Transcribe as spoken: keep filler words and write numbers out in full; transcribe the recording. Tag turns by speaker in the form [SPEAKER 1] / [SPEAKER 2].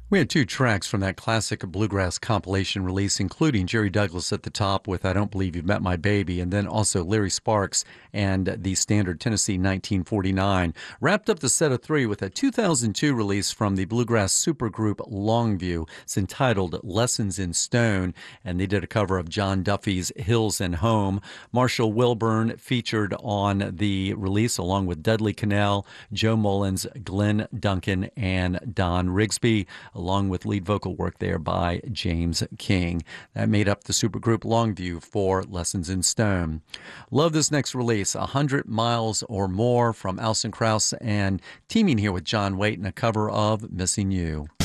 [SPEAKER 1] We had two tracks from that classic bluegrass compilation release, including Jerry Douglas at the top with I Don't Believe You've Met My Baby, and then also Larry Sparks and the standard Tennessee nineteen forty-nine. Wrapped up the set of three with a two thousand two release from the bluegrass supergroup Longview. It's entitled Lessons in Stone, and they did a cover of John Duffy's Hills and Home. Marshall Wilburn featured on the release along with Dudley Cannell, Joe Mullins, Glenn Duncan, and Don Rigsby, along with lead vocal work there by James King. That made up the supergroup Longview for Lessons in Stone. Love this next release, one hundred miles or More from Alison Krauss, and teaming here with John Waite in a cover of Missing You.